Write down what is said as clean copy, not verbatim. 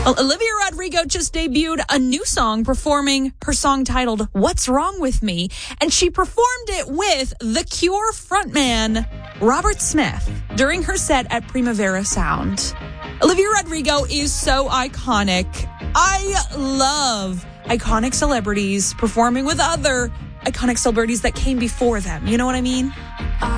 Olivia Rodrigo just debuted a new song performing her song titled What's Wrong With Me, and she performed it with The Cure frontman Robert Smith during her set at Primavera Sound. Olivia Rodrigo is so iconic. I love iconic celebrities performing with other iconic celebrities that came before them. You know what I mean?